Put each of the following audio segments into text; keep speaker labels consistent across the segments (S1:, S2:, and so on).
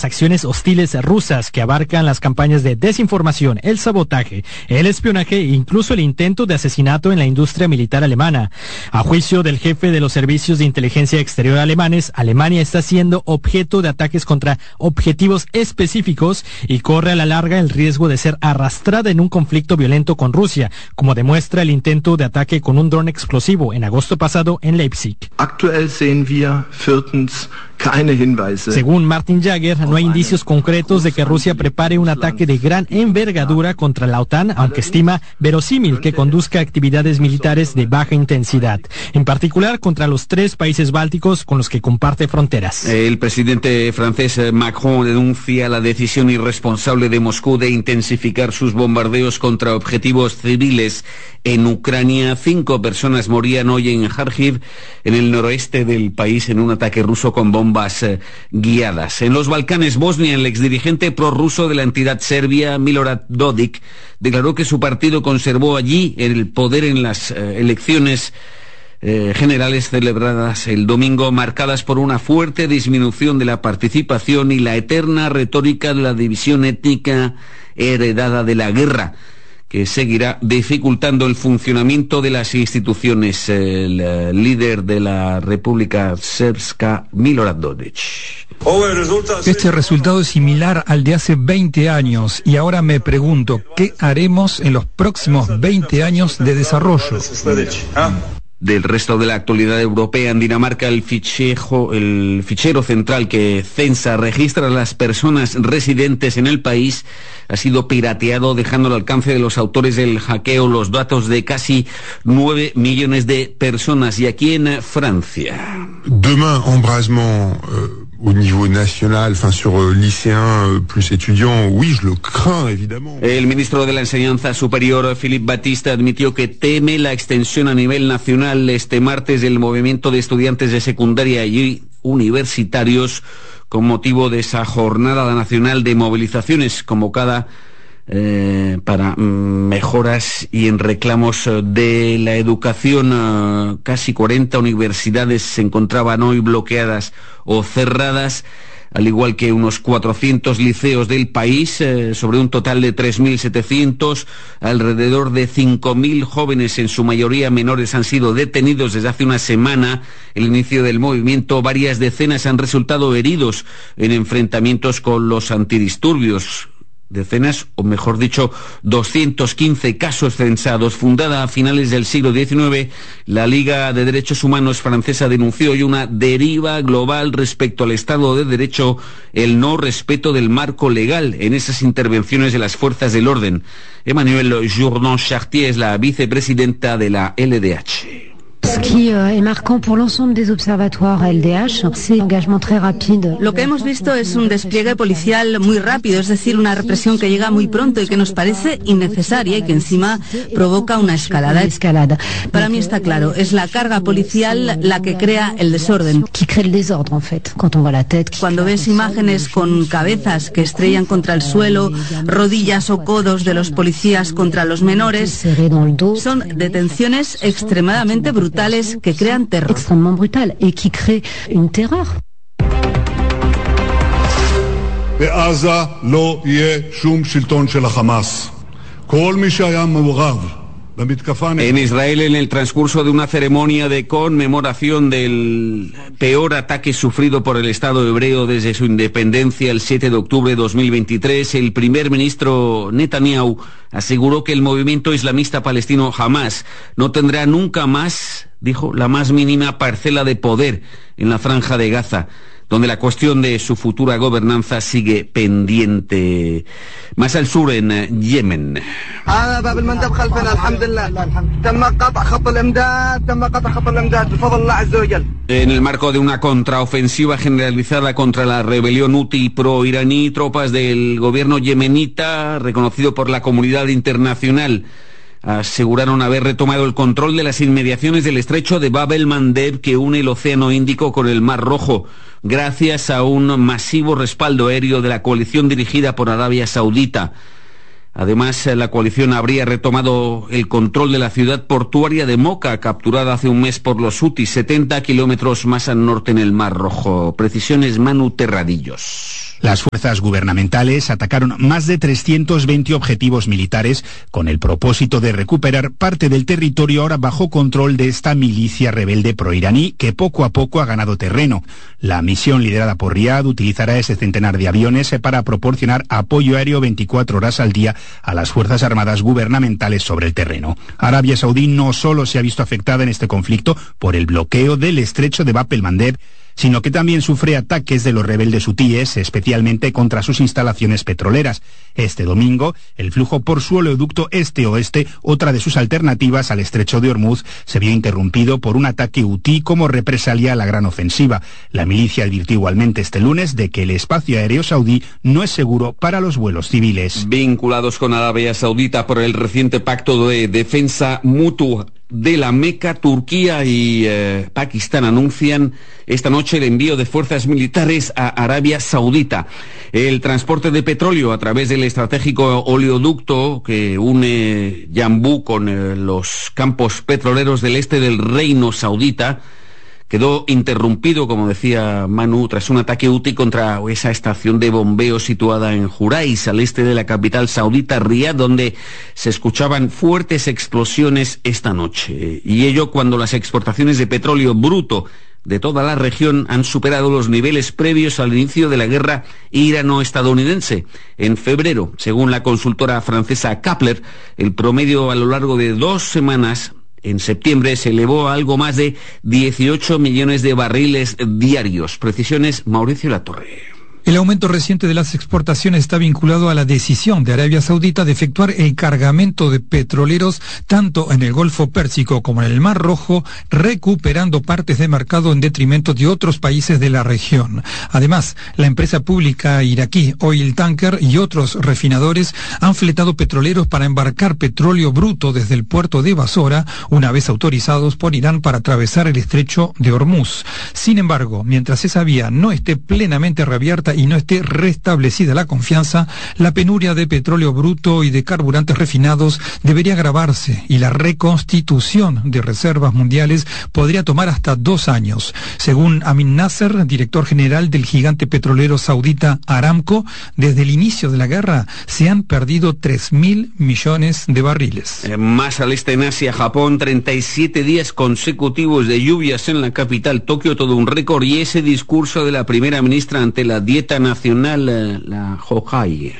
S1: las acciones hostiles rusas que abarcan las campañas de desinformación, el sabotaje, el espionaje e incluso el intento de asesinato en la industria militar alemana. A juicio del jefe de los servicios de inteligencia exterior alemanes, Alemania está siendo objeto de ataques contra objetivos específicos y corre a la larga el riesgo de ser arrastrada en un conflicto violento con Rusia, como demuestra el intento de ataque con un dron explosivo en agosto pasado en Leipzig. Según Martin Jager, no hay indicios concretos de que Rusia prepare un ataque de gran envergadura contra la OTAN, aunque estima verosímil que conduzca a actividades militares de baja intensidad, en particular contra los 3 países bálticos con los que comparte fronteras.
S2: El presidente francés Macron denuncia la decisión irresponsable de Moscú de intensificar sus bombardeos contra objetivos civiles en Ucrania. 5 personas morían hoy en Kharkiv, en el noroeste del país, en un ataque ruso con bombas guiadas. En los Balcanes, Bosnia, el exdirigente prorruso de la entidad serbia, Milorad Dodik, declaró que su partido conservó allí el poder en las elecciones generales celebradas el domingo, marcadas por una fuerte disminución de la participación y la eterna retórica de la división étnica heredada de la guerra, que seguirá dificultando el funcionamiento de las instituciones. El líder de la República Srpska, Milorad Dodik.
S3: Este resultado es similar al de hace 20 años y ahora me pregunto, ¿qué haremos en los próximos 20 años de desarrollo?
S2: Del resto de la actualidad europea, en Dinamarca, el fichero central que censa, registra a las personas residentes en el país, ha sido pirateado, dejando al alcance de los autores del hackeo los datos de casi 9 millones de personas. Y aquí en Francia.
S4: Demain, embrasement au niveau national, sur lycéens plus étudiants, oui, je le crains, évidemment.
S2: El ministro de la Enseñanza Superior, Philippe Batista, admitió que teme la extensión a nivel nacional este martes del movimiento de estudiantes de secundaria y universitarios con motivo de esa jornada nacional de movilizaciones convocada para mejoras y en reclamos de la educación. Casi 40 universidades se encontraban hoy bloqueadas o cerradas, al igual que unos 400 liceos del país, sobre un total de 3.700. Alrededor de 5.000 jóvenes, en su mayoría menores, han sido detenidos desde hace una semana. El inicio del movimiento, varias decenas han resultado heridos en enfrentamientos con los antidisturbios. Decenas, o mejor dicho, 215 casos censados. Fundada a finales del siglo XIX, la Liga de Derechos Humanos francesa denunció hoy una deriva global respecto al Estado de Derecho, el no respeto del marco legal en esas intervenciones de las fuerzas del orden. Emmanuelle Jourdan-Chartier es la vicepresidenta de la LDH.
S5: Ce qui est marquant pour l'ensemble des observatoires LDH, c'est l'engagement très rapide.
S6: Lo que hemos visto es un despliegue policial muy rápido, es decir, una represión que llega muy pronto y que nos parece innecesaria y que encima provoca una escalada. Para mí está claro, es la carga policial la que crea el desorden. Cuando ves imágenes con cabezas que estrellan contra el suelo, rodillas o codos de los policías contra los menores, son detenciones extremadamente brutales que crean terror.
S5: Extrêmement brutal et qui crée une terreur.
S7: בעזה לא יהיה שום שלטון של החמאס. כל מי שהיה מעורב במתקפה.
S2: En Israel, en el transcurso de una ceremonia de conmemoración del peor ataque sufrido por el Estado hebreo desde su independencia el 7 de octubre de 2023, el primer ministro Netanyahu aseguró que el movimiento islamista palestino Hamas no tendrá nunca más, dijo, la más mínima parcela de poder en la franja de Gaza, donde la cuestión de su futura gobernanza sigue pendiente. Más al sur, en Yemen. En el marco de una contraofensiva generalizada contra la rebelión Houthi pro-iraní, tropas del gobierno yemenita, reconocido por la comunidad internacional, aseguraron haber retomado el control de las inmediaciones del estrecho de Bab el-Mandeb, que une el Océano Índico con el Mar Rojo, gracias a un masivo respaldo aéreo de la coalición dirigida por Arabia Saudita. Además, la coalición habría retomado el control de la ciudad portuaria de Moca, capturada hace un mes por los hutis, 70 kilómetros más al norte en el Mar Rojo. Precisiones Manu Terradillos.
S8: Las fuerzas gubernamentales atacaron más de 320 objetivos militares con el propósito de recuperar parte del territorio ahora bajo control de esta milicia rebelde proiraní que poco a poco ha ganado terreno. La misión liderada por Riad utilizará ese centenar de aviones para proporcionar apoyo aéreo 24 horas al día a las fuerzas armadas gubernamentales sobre el terreno. Arabia Saudí no solo se ha visto afectada en este conflicto por el bloqueo del estrecho de Bab el-Mandeb, sino que también sufre ataques de los rebeldes hutíes, especialmente contra sus instalaciones petroleras. Este domingo, el flujo por su oleoducto este-oeste, otra de sus alternativas al estrecho de Hormuz, se vio interrumpido por un ataque hutí como represalia a la gran ofensiva. La milicia advirtió igualmente este lunes de que el espacio aéreo saudí no es seguro para los vuelos civiles.
S2: Vinculados con Arabia Saudita por el reciente pacto de defensa mutua de la Meca, Turquía y Pakistán anuncian esta noche el envío de fuerzas militares a Arabia Saudita. El transporte de petróleo a través del estratégico oleoducto que une Yambú con los campos petroleros del este del Reino Saudita quedó interrumpido, como decía Manu, tras un ataque hutí contra esa estación de bombeo situada en Jurais, al este de la capital saudita, Riad, donde se escuchaban fuertes explosiones esta noche. Y ello cuando las exportaciones de petróleo bruto de toda la región han superado los niveles previos al inicio de la guerra irano-estadounidense. En febrero, según la consultora francesa Kepler, el promedio a lo largo de 2 semanas en septiembre se elevó a algo más de 18 millones de barriles diarios. Precisiones, Mauricio Latorre.
S3: El aumento reciente de las exportaciones está vinculado a la decisión de Arabia Saudita de efectuar el cargamento de petroleros tanto en el Golfo Pérsico como en el Mar Rojo, recuperando partes de mercado en detrimento de otros países de la región. Además, la empresa pública iraquí Oil Tanker y otros refinadores han fletado petroleros para embarcar petróleo bruto desde el puerto de Basora, una vez autorizados por Irán para atravesar el estrecho de Hormuz. Sin embargo, mientras esa vía no esté plenamente reabierta y no esté restablecida la confianza, la penuria de petróleo bruto y de carburantes refinados debería agravarse y la reconstitución de reservas mundiales podría tomar hasta 2 años. Según Amin Nasser, director general del gigante petrolero saudita Aramco, desde el inicio de la guerra se han perdido 3.000 millones de barriles.
S2: Más al este en Asia, Japón, 37 días consecutivos de lluvias en la capital Tokio, todo un récord, y ese discurso de la primera ministra ante la dieta nacional, la Hokai.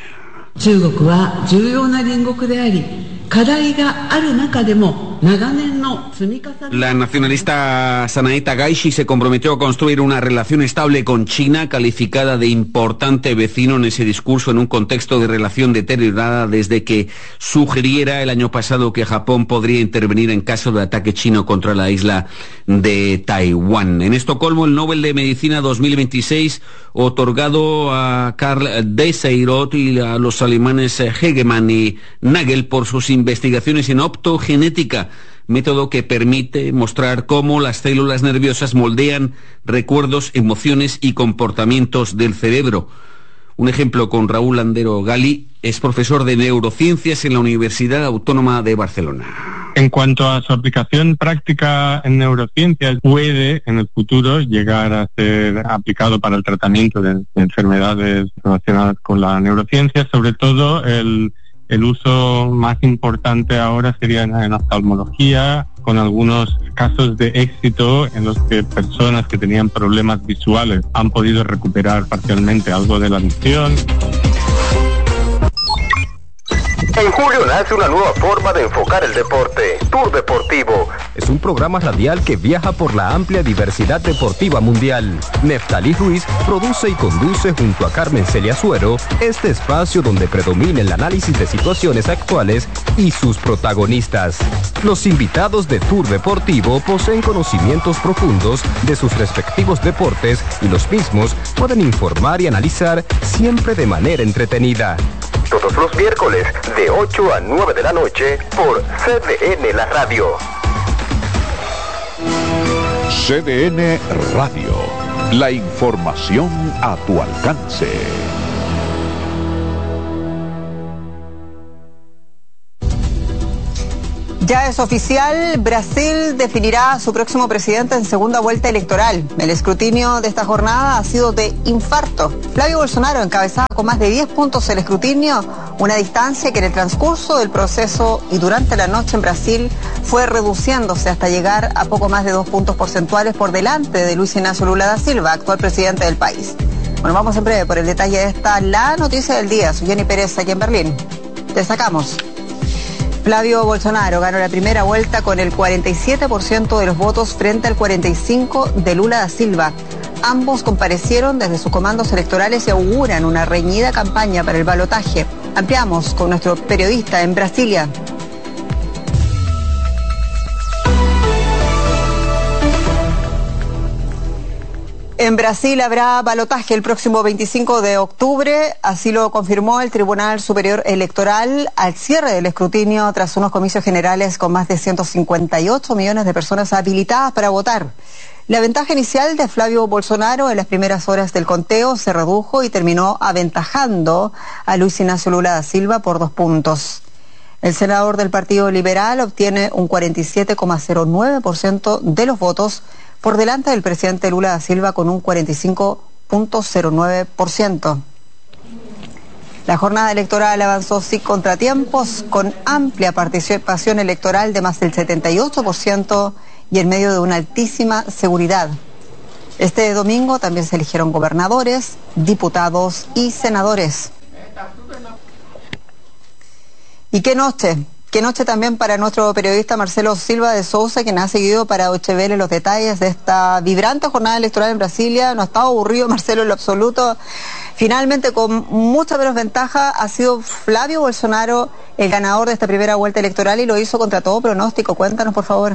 S2: La nacionalista Sanae Takaichi se comprometió a construir una relación estable con China, calificada de importante vecino en ese discurso, en un contexto de relación deteriorada desde que sugiriera el año pasado que Japón podría intervenir en caso de ataque chino contra la isla de Taiwán. En Estocolmo, el Nobel de Medicina 2026 otorgado a Karl Deseiroth y a los alemanes Hegemann y Nagel por sus investigaciones en optogenética, método que permite mostrar cómo las células nerviosas moldean recuerdos, emociones y comportamientos del cerebro. Un ejemplo con Raúl Landero Gali, es profesor de neurociencias en la Universidad Autónoma de Barcelona.
S9: En cuanto a su aplicación práctica en neurociencias, puede en el futuro llegar a ser aplicado para el tratamiento de enfermedades relacionadas con la neurociencia. Sobre todo el uso más importante ahora sería en oftalmología, con algunos casos de éxito en los que personas que tenían problemas visuales han podido recuperar parcialmente algo de la visión.
S10: En julio nace una nueva forma de enfocar el deporte, Tour Deportivo.
S11: Es un programa radial que viaja por la amplia diversidad deportiva mundial. Neftalí Ruiz produce y conduce junto a Carmen Celia Suero este espacio donde predomina el análisis de situaciones actuales y sus protagonistas. Los invitados de Tour Deportivo poseen conocimientos profundos de sus respectivos deportes y los mismos pueden informar y analizar siempre de manera entretenida.
S10: Todos los miércoles de 8 a 9 de la noche por CDN La Radio.
S12: CDN Radio. La información a tu alcance.
S13: Ya es oficial, Brasil definirá a su próximo presidente en segunda vuelta electoral. El escrutinio de esta jornada ha sido de infarto. Flavio Bolsonaro encabezaba con más de 10 puntos el escrutinio, una distancia que en el transcurso del proceso y durante la noche en Brasil fue reduciéndose hasta llegar a poco más de 2 puntos porcentuales por delante de Luis Ignacio Lula da Silva, actual presidente del país. Bueno, vamos en breve por el detalle de esta, la noticia del día. Soy Jenny Pérez, aquí en Berlín. Destacamos. Flavio Bolsonaro ganó la primera vuelta con el 47% de los votos frente al 45% de Lula da Silva. Ambos comparecieron desde sus comandos electorales y auguran una reñida campaña para el balotaje. Ampliamos con nuestro periodista en Brasilia. En Brasil habrá balotaje el próximo 25 de octubre, así lo confirmó el Tribunal Superior Electoral al cierre del escrutinio tras unos comicios generales con más de 158 millones de personas habilitadas para votar. La ventaja inicial de Flavio Bolsonaro en las primeras horas del conteo se redujo y terminó aventajando a Luis Ignacio Lula da Silva por 2 puntos. El senador del Partido Liberal obtiene un 47,09% de los votos, por delante del presidente Lula da Silva con un 45,09%. La jornada electoral avanzó sin contratiempos, con amplia participación electoral de más del 78% y en medio de una altísima seguridad. Este domingo también se eligieron gobernadores, diputados y senadores. ¿Y qué noche? Qué noche también para nuestro periodista Marcelo Silva de Sousa, quien ha seguido para Deutsche Welle los detalles de esta vibrante jornada electoral en Brasilia. No ha estado aburrido Marcelo en lo absoluto. Finalmente, con mucha menos ventaja, ha sido Flavio Bolsonaro el ganador de esta primera vuelta electoral y lo hizo contra todo pronóstico. Cuéntanos, por favor.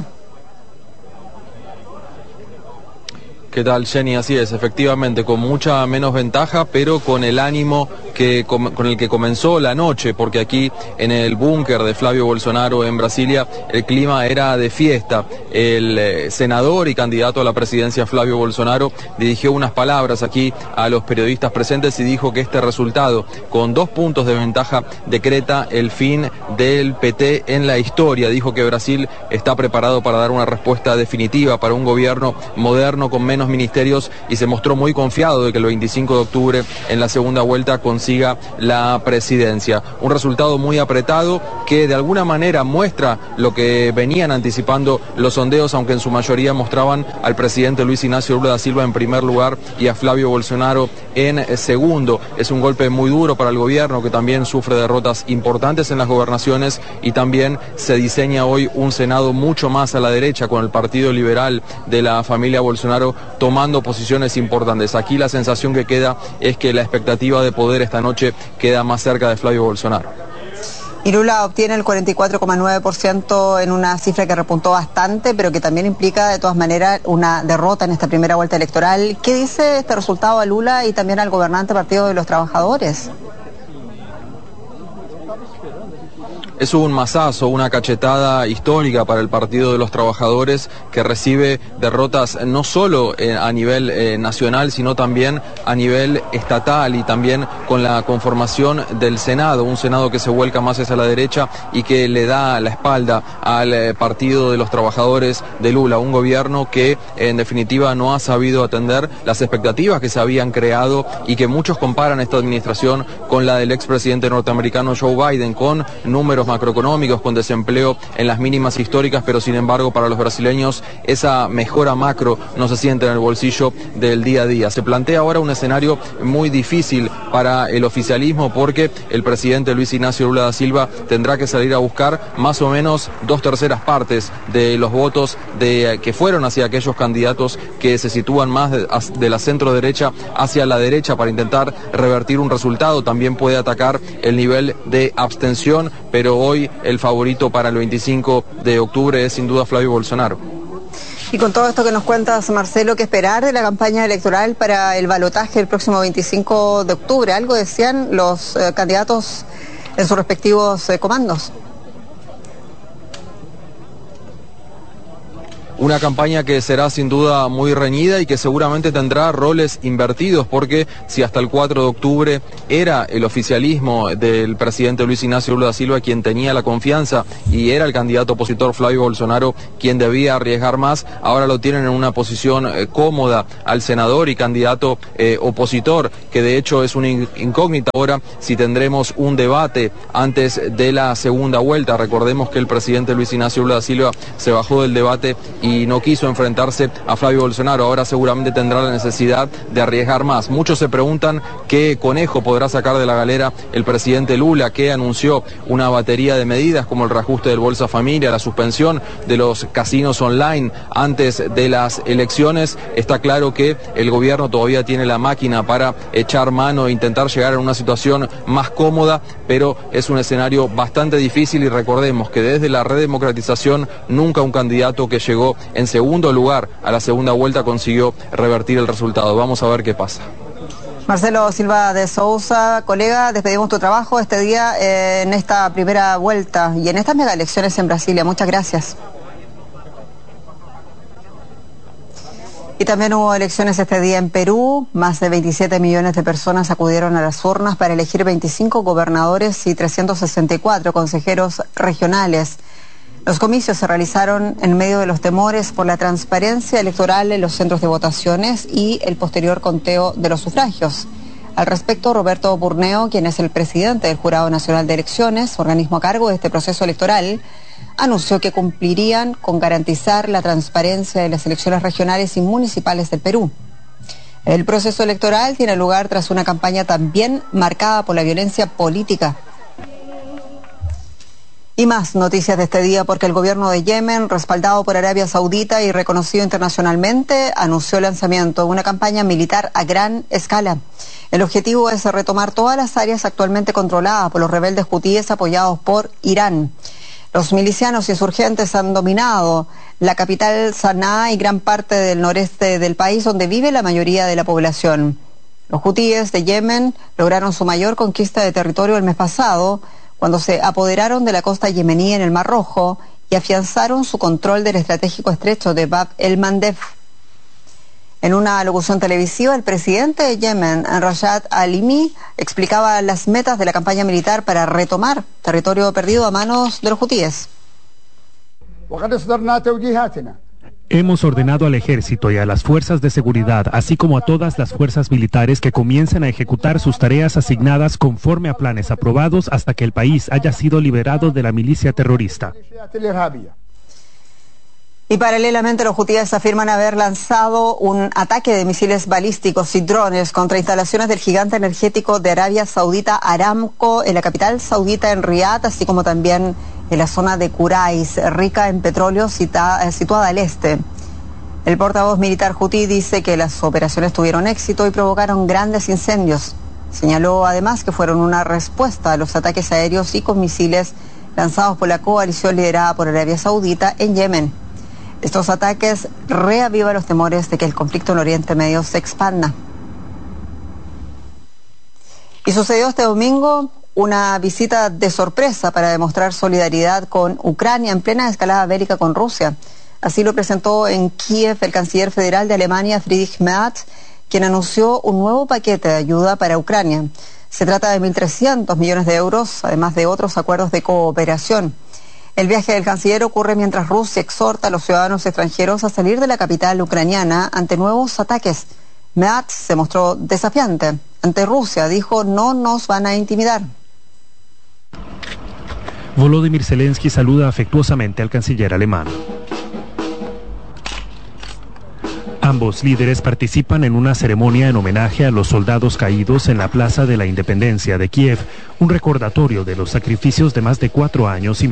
S14: ¿Qué tal, Jenny? Así es, efectivamente, con mucha menos ventaja, pero con el ánimo con el que comenzó la noche, porque aquí en el búnker de Flavio Bolsonaro en Brasilia el clima era de fiesta. El senador y candidato a la presidencia Flavio Bolsonaro dirigió unas palabras aquí a los periodistas presentes y dijo que este resultado, con 2 puntos de ventaja, decreta el fin del PT en la historia. Dijo que Brasil está preparado para dar una respuesta definitiva para un gobierno moderno con menos ministerios y se mostró muy confiado de que el 25 de octubre en la segunda vuelta consiga la presidencia. Un resultado muy apretado que de alguna manera muestra lo que venían anticipando los sondeos, aunque en su mayoría mostraban al presidente Luis Ignacio Lula da Silva en primer lugar y a Flavio Bolsonaro en segundo. Es un golpe muy duro para el gobierno, que también sufre derrotas importantes en las gobernaciones, y también se diseña hoy un Senado mucho más a la derecha, con el Partido Liberal de la familia Bolsonaro tomando posiciones importantes. Aquí la sensación que queda es que la expectativa de poder esta noche queda más cerca de Flavio Bolsonaro.
S13: Y Lula obtiene el 44,9% en una cifra que repuntó bastante, pero que también implica de todas maneras una derrota en esta primera vuelta electoral. ¿Qué dice este resultado a Lula y también al gobernante Partido de los Trabajadores?
S14: Es un mazazo, una cachetada histórica para el Partido de los Trabajadores, que recibe derrotas no solo a nivel nacional, sino también a nivel estatal, y también con la conformación del Senado, un Senado que se vuelca más hacia la derecha y que le da la espalda al Partido de los Trabajadores de Lula, un gobierno que en definitiva no ha sabido atender las expectativas que se habían creado y que muchos comparan esta administración con la del expresidente norteamericano Joe Biden, con números macroeconómicos, con desempleo en las mínimas históricas, pero sin embargo para los brasileños esa mejora macro no se siente en el bolsillo del día a día. Se plantea ahora un escenario muy difícil para el oficialismo, porque el presidente Luis Ignacio Lula da Silva tendrá que salir a buscar más o menos 2/3 partes de los votos que fueron hacia aquellos candidatos que se sitúan más de la centro derecha hacia la derecha, para intentar revertir un resultado. También puede atacar el nivel de abstención, pero hoy el favorito para el 25 de octubre es sin duda Flavio Bolsonaro.
S13: Y con todo esto que nos cuentas, Marcelo, ¿qué esperar de la campaña electoral para el balotaje el próximo 25 de octubre? ¿Algo decían los candidatos en sus respectivos comandos?
S14: una campaña que será sin duda muy reñida y que seguramente tendrá roles invertidos, porque si hasta el 4 de octubre era el oficialismo del presidente Luis Ignacio Lula da Silva quien tenía la confianza y era el candidato opositor Flavio Bolsonaro quien debía arriesgar más, ahora lo tienen en una posición cómoda al senador y candidato opositor, que de hecho es una incógnita ahora si tendremos un debate antes de la segunda vuelta. Recordemos que el presidente Luis Ignacio Lula da Silva se bajó del debate y no quiso enfrentarse a Flavio Bolsonaro, ahora seguramente tendrá la necesidad de arriesgar más. Muchos se preguntan qué conejo podrá sacar de la galera el presidente Lula, que anunció una batería de medidas como el reajuste del Bolsa Familia, la suspensión de los casinos online antes de las elecciones. Está claro que el gobierno todavía tiene la máquina para echar mano e intentar llegar a una situación más cómoda, pero es un escenario bastante difícil y recordemos que desde la redemocratización nunca un candidato que llegó en segundo lugar a la segunda vuelta consiguió revertir el resultado. Vamos a ver qué pasa.
S13: Marcelo Silva de Sousa, colega, despedimos tu trabajo este día en esta primera vuelta y en estas mega elecciones en Brasilia. Muchas gracias. Y también hubo elecciones este día en Perú. Más de 27 millones de personas acudieron a las urnas para elegir 25 gobernadores y 364 consejeros regionales. Los comicios se realizaron en medio de los temores por la transparencia electoral en los centros de votaciones y el posterior conteo de los sufragios. Al respecto, Roberto Burneo, quien es el presidente del Jurado Nacional de Elecciones, organismo a cargo de este proceso electoral, anunció que cumplirían con garantizar la transparencia de las elecciones regionales y municipales del Perú. El proceso electoral tiene lugar tras una campaña también marcada por la violencia política. Y más noticias de este día porque el gobierno de Yemen, respaldado por Arabia Saudita y reconocido internacionalmente, anunció el lanzamiento de una campaña militar a gran escala. El objetivo es retomar todas las áreas actualmente controladas por los rebeldes hutíes apoyados por Irán. Los milicianos insurgentes han dominado la capital Sanaa y gran parte del noreste del país donde vive la mayoría de la población. Los hutíes de Yemen lograron su mayor conquista de territorio el mes pasado, cuando se apoderaron de la costa yemení en el Mar Rojo y afianzaron su control del estratégico estrecho de Bab el-Mandeb. En una locución televisiva, el presidente de Yemen, Rashad Alimi, explicaba las metas de la campaña militar para retomar territorio perdido a manos de los hutíes.
S15: Hemos ordenado al ejército y a las fuerzas de seguridad, así como a todas las fuerzas militares, que comiencen a ejecutar sus tareas asignadas conforme a planes aprobados hasta que el país haya sido liberado de la milicia terrorista.
S13: Y paralelamente los hutíes afirman haber lanzado un ataque de misiles balísticos y drones contra instalaciones del gigante energético de Arabia Saudita Aramco en la capital saudita en Riad, así como también en la zona de Kurais, rica en petróleo situada al este. El portavoz militar hutí dice que las operaciones tuvieron éxito y provocaron grandes incendios. Señaló además que fueron una respuesta a los ataques aéreos y con misiles lanzados por la coalición liderada por Arabia Saudita en Yemen. Estos ataques reavivan los temores de que el conflicto en Oriente Medio se expanda. Y sucedió este domingo una visita de sorpresa para demostrar solidaridad con Ucrania en plena escalada bélica con Rusia. Así lo presentó en Kiev el canciller federal de Alemania, Friedrich Merz, quien anunció un nuevo paquete de ayuda para Ucrania. Se trata de 1.300 millones de euros, además de otros acuerdos de cooperación. El viaje del canciller ocurre mientras Rusia exhorta a los ciudadanos extranjeros a salir de la capital ucraniana ante nuevos ataques. Merz se mostró desafiante. Ante Rusia dijo: no nos van a intimidar.
S15: Volodymyr Zelensky saluda afectuosamente al canciller alemán. Ambos líderes participan en una ceremonia en homenaje a los soldados caídos en la Plaza de la Independencia de Kiev, un recordatorio de los sacrificios de más de 4 años y